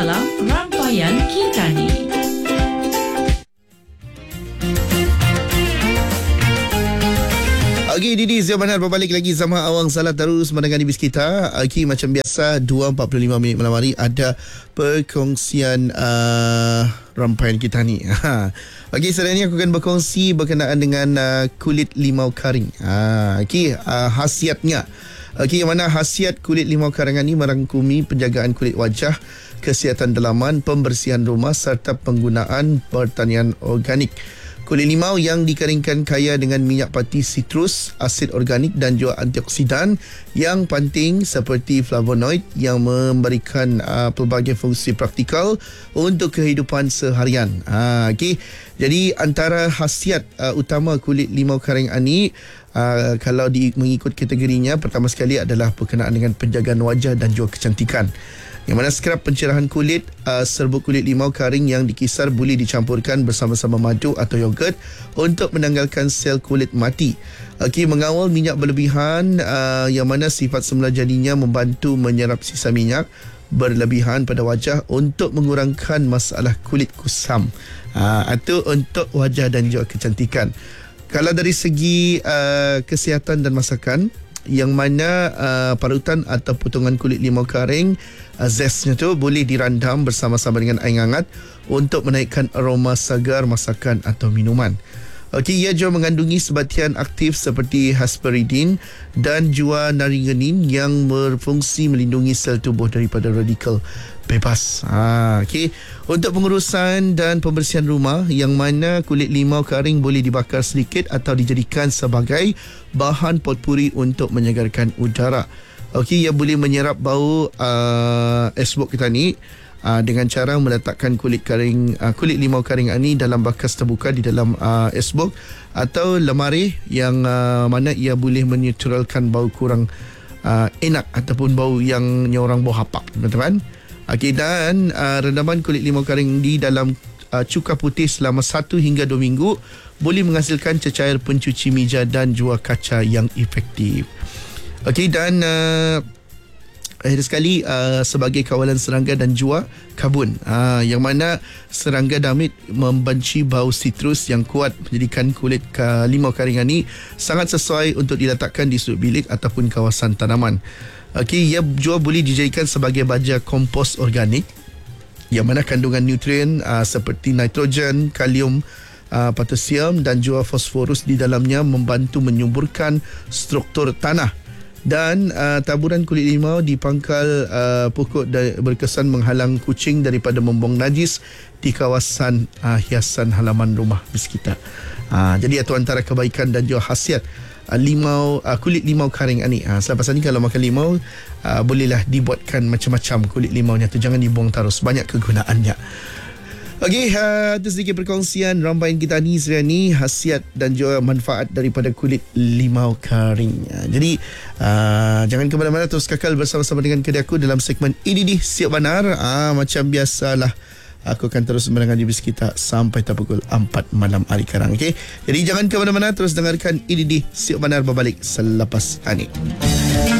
dalam Rantaian Kitani. Okey, Didi Zia Manar berbalik lagi sama Awang Salah terus mendengar di bis kita. Okey, macam biasa 2.45 minit malam hari ada perkongsian Rantaian Kitani. Okey, sekarang ni aku akan berkongsi berkenaan dengan kulit limau kering. Okey, khasiatnya. Okey, yang mana khasiat kulit limau karangan ni merangkumi penjagaan kulit wajah, kesihatan dalaman, pembersihan rumah serta penggunaan pertanian organik. Kulit limau yang dikeringkan kaya dengan minyak pati sitrus, asid organik dan juga antioksidan yang penting seperti flavonoid yang memberikan pelbagai fungsi praktikal untuk kehidupan seharian. Okay. Jadi antara khasiat utama kulit limau kering ini, kalau mengikut kategorinya, pertama sekali adalah berkenaan dengan penjagaan wajah dan juga kecantikan. Yang mana skrap pencerahan kulit, serbuk kulit limau kering yang dikisar boleh dicampurkan bersama-sama madu atau yogurt untuk menanggalkan sel kulit mati. Okey, mengawal minyak berlebihan, yang mana sifat semula jadinya membantu menyerap sisa minyak berlebihan pada wajah untuk mengurangkan masalah kulit kusam. Itu untuk wajah dan juga kecantikan. Kalau dari segi kesihatan dan masakan, yang mana parutan atau potongan kulit limau kering, zestnya tu boleh dirandam bersama-sama dengan air hangat untuk menaikkan aroma segar masakan atau minuman. Okey, ia juga mengandungi sebatian aktif seperti hesperidin dan juga naringenin yang berfungsi melindungi sel tubuh daripada radikal bebas. Okey, untuk pengurusan dan pembersihan rumah, yang mana kulit limau kering boleh dibakar sedikit atau dijadikan sebagai bahan potpuri untuk menyegarkan udara. Okey, ia boleh menyerap bau esbok kita ni dengan cara meletakkan kulit limau kering ini dalam bakas terbuka di dalam esbok atau lemari yang mana ia boleh menetralkan bau kurang enak ataupun bau yang nyorang bau hapak, teman-teman. Okey, dan rendaman kulit limau kering di dalam cuka putih selama 1 hingga 2 minggu boleh menghasilkan cecair pencuci meja dan juga kaca yang efektif. Okey, dan akhir sekali sebagai kawalan serangga dan juga kabun, yang mana serangga damit membenci bau sitrus yang kuat, menjadikan kulit limau kering ini sangat sesuai untuk diletakkan di sudut bilik ataupun kawasan tanaman. Okey, ia juga boleh dijadikan sebagai baja kompos organik yang mana kandungan nutrien seperti nitrogen, kalium, potasium dan juga fosforus di dalamnya membantu menyuburkan struktur tanah. Dan taburan kulit limau di pangkal pokok berkesan menghalang kucing daripada membuang najis di kawasan hiasan halaman rumah bis kita. Jadi itu antara kebaikan dan juga khasiat kulit limau kering ini. Selepas ni kalau makan limau, bolehlah dibuatkan macam-macam kulit limaunya tu, jangan dibuang terus, banyak kegunaannya. Okey, itu sedikit perkongsian Rantaian kita ni sekarang ni, khasiat dan juga manfaat daripada kulit limau kering. Jadi jangan ke mana-mana, terus kekal bersama-sama dengan kedai aku dalam segmen EDD Siap Banar. Macam biasalah, aku akan terus mendengar di bis kita sampai pukul 4 malam hari sekarang. Okey, jadi jangan ke mana-mana, terus dengarkan EDD Siap Banar berbalik selepas ini.